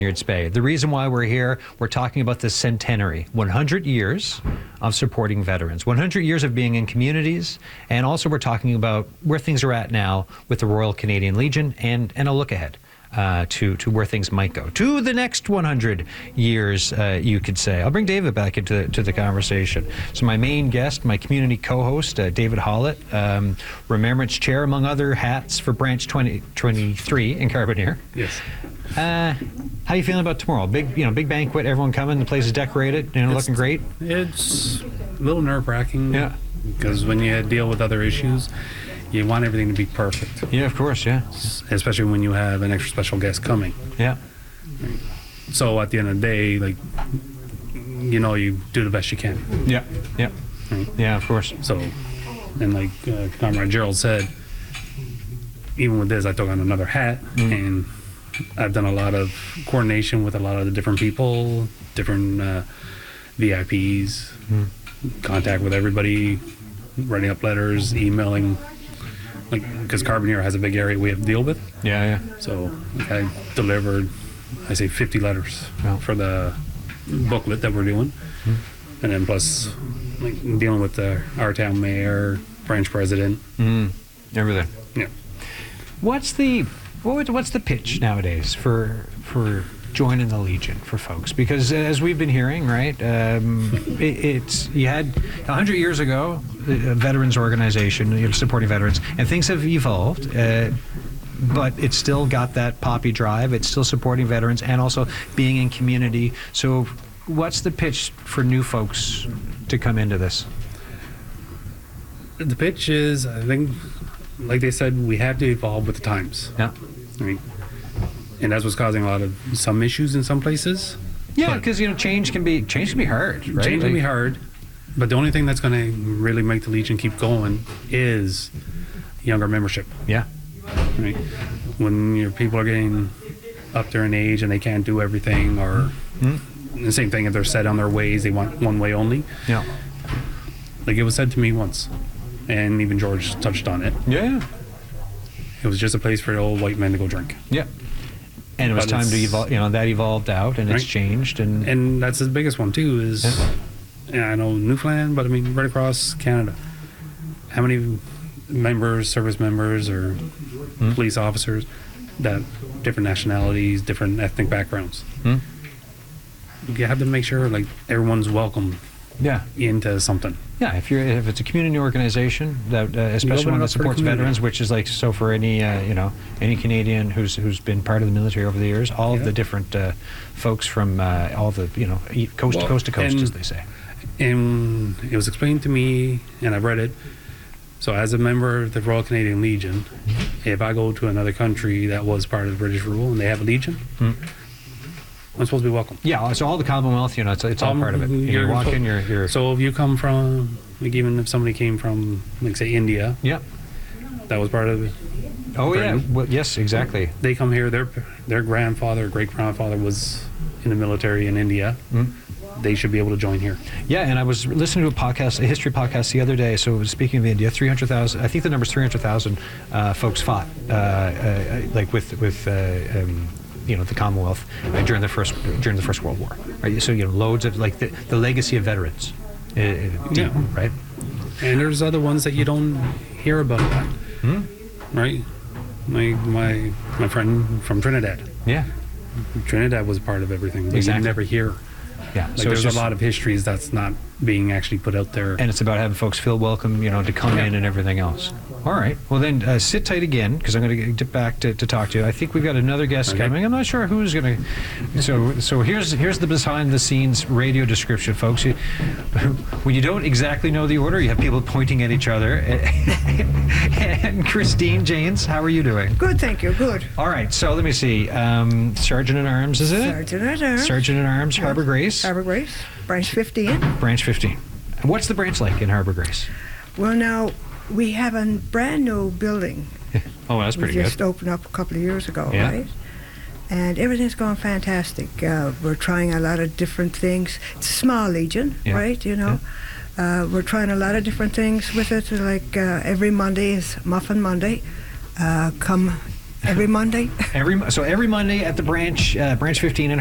Vineyards Bay. The reason why we're here, we're talking about the centenary, 100 years of supporting veterans, 100 years of being in communities, and also we're talking about where things are at now with the Royal Canadian Legion and a look ahead to where things might go. To the next 100 years, you could say. I'll bring David back into the conversation. So my main guest, my community co-host, David Hollett, Remembrance Chair, among other hats for Branch 2023 in Carbonear. Yes. How you feeling about tomorrow? Big banquet, everyone coming, the place is decorated, looking great? It's a little nerve-wracking. Yeah. Because when you deal with other issues, you want everything to be perfect. Yeah, of course, yeah. Especially when you have an extra special guest coming. Yeah. So at the end of the day, you do the best you can. Yeah, yeah. Right? Yeah, of course. So, and like Comrade Gerald said, even with this, I took on another hat, and I've done a lot of coordination with a lot of the different people, different VIPs, contact with everybody, writing up letters, emailing, because Carbonear has a big area we have to deal with. Yeah. So I delivered, 50 letters for the booklet that we're doing, and then plus dealing with our town mayor, branch president, Everything. Yeah. What's the pitch nowadays for joining the Legion for folks? Because as we've been hearing, right, you had 100 years ago a veterans organization supporting veterans, and things have evolved. But it's still got that poppy drive. It's still supporting veterans and also being in community. So, what's the pitch for new folks to come into this? The pitch is, I think, like they said, we have to evolve with the times. Yeah. Right. And that's what's causing a lot of some issues in some places. Yeah, because change can be hard, right? Change can be hard, but the only thing that's going to really make the Legion keep going is younger membership. Yeah. Right. When your people are getting up there in age and they can't do everything, or the same thing if they're set on their ways, they want one way only. Yeah. Like it was said to me once, and even George touched on it. Yeah. It was just a place for old white men to go drink. Yeah. And it was time to evolve. That evolved out, and it's changed. And that's the biggest one too. Is I know Newfoundland, but I mean right across Canada. How many service members, or police officers that different nationalities, different ethnic backgrounds? You have to make sure everyone's welcome. Yeah. Into something. Yeah, if it's a community organization that, especially one that supports veterans, which is so for any any Canadian who's been part of the military over the years, all of the different folks from all the coast to coast to coast, as they say. And it was explained to me, and I've read it. So as a member of the Royal Canadian Legion, if I go to another country that was part of the British rule and they have a Legion, I'm supposed to be welcome. Yeah, so all the Commonwealth, it's all part of it. You're walking, you're... So if you come from, even if somebody came from, say, India, that was part of it. Oh, Britain. Yeah. Well, yes, exactly. They come here, their grandfather, great-grandfather was in the military in India. They should be able to join here. Yeah, and I was listening to a history podcast the other day. So speaking of India, 300,000. I think the number's 300,000 folks fought, with the Commonwealth during the First World War. Right? So loads of the legacy of veterans. Right. And there's other ones that you don't hear about that. Right. My friend from Trinidad. Yeah. Trinidad was part of everything. Exactly. You never hear. Yeah. So there's a lot of histories that's not being actually put out there. And it's about having folks feel welcome, to come in and everything else. All right. Well, then sit tight again, because I'm going to get back to talk to you. I think we've got another guest coming. I'm not sure who's going to... So here's the behind-the-scenes radio description, folks. When you don't exactly know the order, you have people pointing at each other. And Christine Janes, how are you doing? Good, thank you. Good. All right. So let me see. Sergeant-at-Arms, is it? Sergeant-at-Arms. Sergeant-at-Arms, Harbour Grace. Harbour Grace. Branch 15. Branch 15. And what's the branch like in Harbour Grace? Well, now... we have a brand new building. Oh, that's pretty good. We just opened up a couple of years ago, right? And everything's going fantastic. We're trying a lot of different things. It's a small Legion, right? We're trying a lot of different things with it. Every Monday is Muffin Monday. Come Every Monday? Every Monday at the branch 15 in